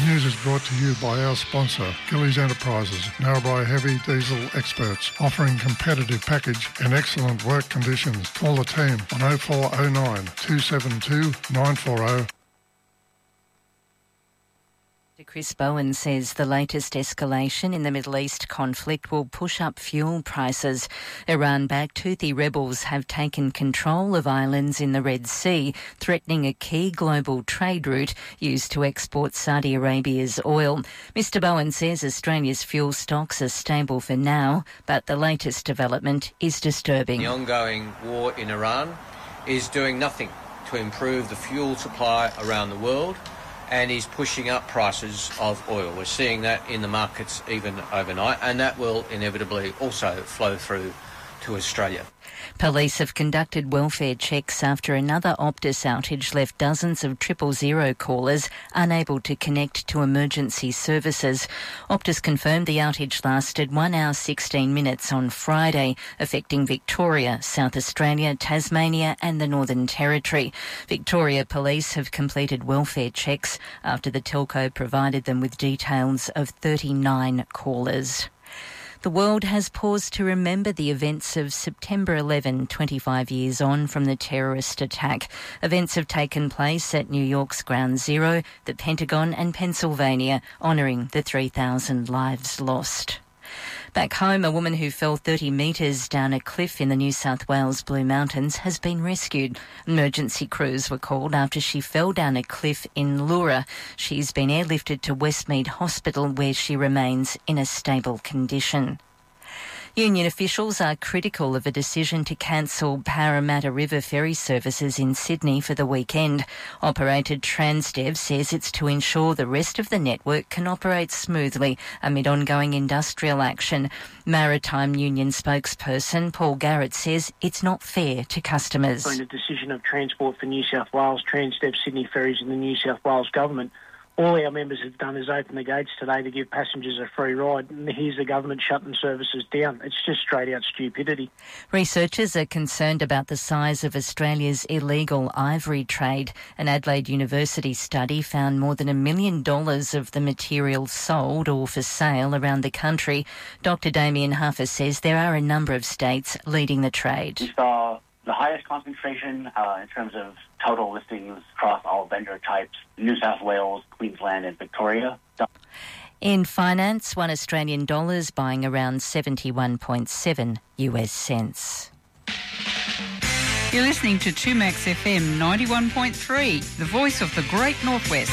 news is brought to you by our sponsor, Gillies Enterprises, Narrabri heavy diesel experts, offering competitive package and excellent work conditions. Call the team on 0409 272 940. Chris Bowen says the latest escalation in the Middle East conflict will push up fuel prices. Iran-backed Houthi rebels have taken control of islands in the Red Sea, threatening a key global trade route used to export Saudi Arabia's oil. Mr Bowen says Australia's fuel stocks are stable for now, but the latest development is disturbing. The ongoing war in Iran is doing nothing to improve the fuel supply around the world, and is pushing up prices of oil. We're seeing that in the markets even overnight, and that will inevitably also flow through to Australia. Police have conducted welfare checks after another Optus outage left dozens of 000 callers unable to connect to emergency services. Optus confirmed the outage lasted 1 hour 16 minutes on Friday, affecting Victoria, South Australia, Tasmania and the Northern Territory. Victoria Police have completed welfare checks after the telco provided them with details of 39 callers. The world has paused to remember the events of September 11, 25 years on from the terrorist attack. Events have taken place at New York's Ground Zero, the Pentagon and Pennsylvania, honouring the 3,000 lives lost. Back home, a woman who fell 30 metres down a cliff in the New South Wales Blue Mountains has been rescued. Emergency crews were called after she fell down a cliff in Leura. She's been airlifted to Westmead Hospital, where she remains in a stable condition. Union officials are critical of a decision to cancel Parramatta River ferry services in Sydney for the weekend. Operator Transdev says it's to ensure the rest of the network can operate smoothly amid ongoing industrial action. Maritime Union spokesperson Paul Garrett says it's not fair to customers. In a decision of Transport for New South Wales, Transdev Sydney Ferries and the New South Wales Government, all our members have done is open the gates today to give passengers a free ride, and here's the government shutting services down. It's just straight out stupidity. Researchers are concerned about the size of Australia's illegal ivory trade. An Adelaide University study found more than $1 million of the material sold or for sale around the country. Dr Damien Huffer says there are a number of states leading the trade. We saw the highest concentration in terms of total listings across all vendor types: New South Wales, Queensland and Victoria. In finance, $1 buying around 71.7 US cents. You're listening to 2Max FM 91.3, the voice of the Great Northwest.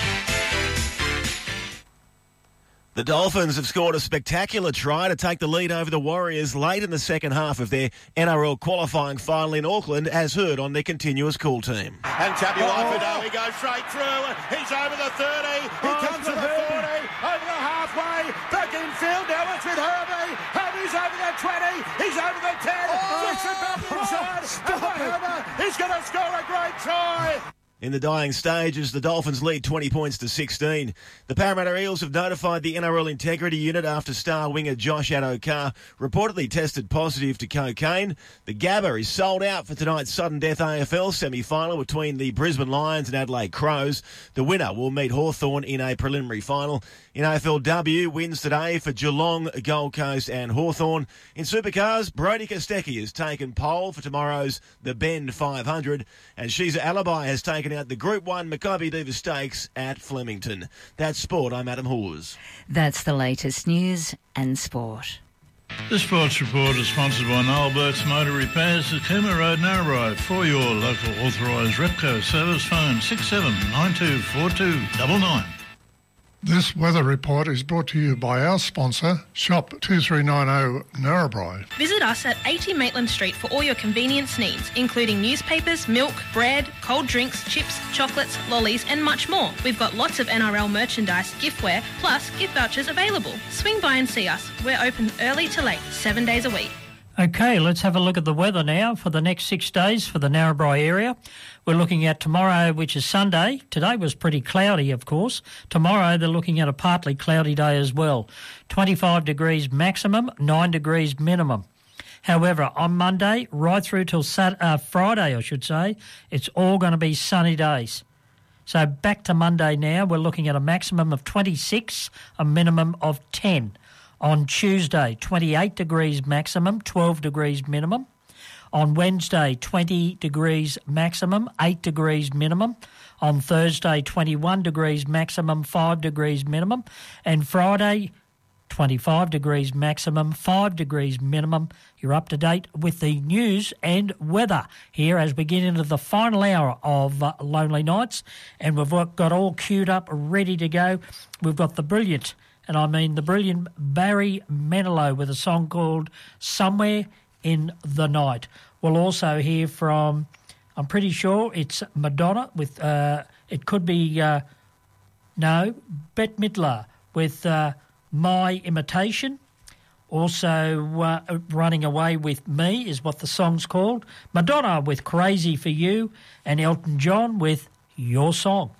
The Dolphins have scored a spectacular try to take the lead over the Warriors late in the second half of their NRL qualifying final in Auckland, as heard on their continuous call team. And Tabuai-Fidow, he goes straight through, he's over the 30, he comes to the 40, over the halfway, back in field, now it's with Herbie, Herbie's over the 20, he's over the 10, flicks it back inside, and Herbie, he's going to score a great try. In the dying stages, the Dolphins lead 20 points to 16. The Parramatta Eels have notified the NRL Integrity Unit after star winger Josh Addo-Carr reportedly tested positive to cocaine. The Gabba is sold out for tonight's sudden death AFL semi-final between the Brisbane Lions and Adelaide Crows. The winner will meet Hawthorn in a preliminary final. In AFLW, wins today for Geelong, Gold Coast and Hawthorn. In Supercars, Brodie Kostecki has taken pole for tomorrow's The Bend 500, and Shiza Alibi has taken out the Group 1 Makybe Diva Stakes at Flemington. That's sport. I'm Adam Hawes. That's the latest news and sport. This sports report is sponsored by Noel Burke's Motor Repairs at Cooma Road, Narrabri. For your local authorised Repco service, phone 67924299. This weather report is brought to you by our sponsor, Shop 2390 Narrabri. Visit us at 80 Maitland Street for all your convenience needs, including newspapers, milk, bread, cold drinks, chips, chocolates, lollies and much more. We've got lots of NRL merchandise, giftware, plus gift vouchers available. Swing by and see us. We're open early to late, 7 days a week. Okay, let's have a look at the weather now for the next 6 days for the Narrabri area. We're looking at tomorrow, which is Sunday. Today was pretty cloudy, of course. Tomorrow they're looking at a partly cloudy day as well. 25 degrees maximum, 9 degrees minimum. However, on Monday, right through till Friday, I should say, it's all going to be sunny days. So back to Monday now. We're looking at a maximum of 26, a minimum of 10. On Tuesday, 28 degrees maximum, 12 degrees minimum. On Wednesday, 20 degrees maximum, 8 degrees minimum. On Thursday, 21 degrees maximum, 5 degrees minimum. And Friday, 25 degrees maximum, 5 degrees minimum. You're up to date with the news and weather here as we get into the final hour of Lonely Nights. And we've got all queued up, ready to go. We've got the brilliant, and I mean the brilliant Barry Manilow with a song called Somewhere in the Night. We'll also hear from, I'm pretty sure it's Madonna with, it could be, Bette Midler with My Imitation. Also, Running Away With Me is what the song's called. Madonna with Crazy For You, and Elton John with Your Song.